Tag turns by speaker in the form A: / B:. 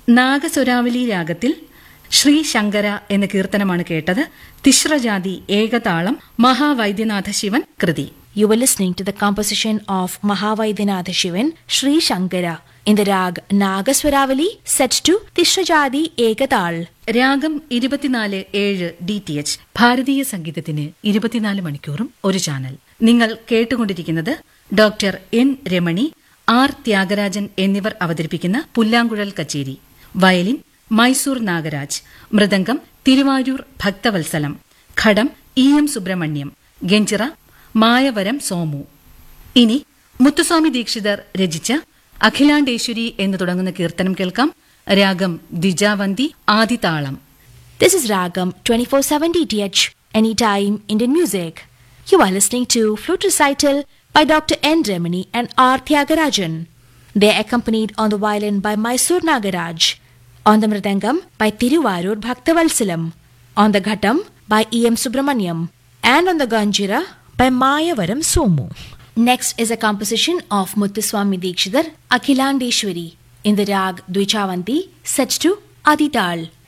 A: നാഗസ്വരാവലി രാഗത്തിൽ ശ്രീ ശങ്കര എന്ന കീർത്തനമാണ് കേട്ടത്. തിശ്രജാതി ഏകതാളം മഹാവൈദ്യനാഥ ശിവൻ കൃതി.
B: You were listening to the composition of Mahavaidyanath Shivan, Sri Shankara, in the rag Nagaswaravali, set to Tishrajadi Ekatal.
A: രാഗം 24/7 DTH. ഭാരതീയ സംഗീതത്തിന് 24 മണിക്കൂറും ഒരു ചാനൽ. നിങ്ങൾ കേട്ടുകൊണ്ടിരിക്കുന്നത് doctor N Ramani, R Thyagarajan എന്നിവർ അവതരിപ്പിക്കുന്ന പുല്ലാങ്കുഴൽ കച്ചേരി. വയലിൻ മൈസൂർ നാഗരാജ്, മൃദംഗം തിരുവാരൂർ ഭക്തവത്സലം, ഘടം EM സുബ്രഹ്മണ്യം, ഗഞ്ചിറ മായവരം സോമു. ഇനി മുത്തുസ്വാമി ദീക്ഷിതർ രചിച്ച അഖിലാണ്ടേശ്വരി എന്ന് തുടങ്ങുന്ന കീർത്തനം കേൾക്കാം. രാഗം Dwijavanti, ആദിതാളം.
B: This is Ragam 24/7 DTH, anytime Indian music. You are listening to flute recital by Dr. N. Remini and R. Tyagarajan. They are accompanied on the violin by Mysore Nagaraj, on the mridangam by Tiruvarur Bhaktavalsalam, on the ghatam by EM Subramaniam, and on the ganjira by Mayavaram Somu. Next is a composition of Muthuswami Dikshidhar, Akhilandeshwari, in the rag Dvichavanti, set to Adital.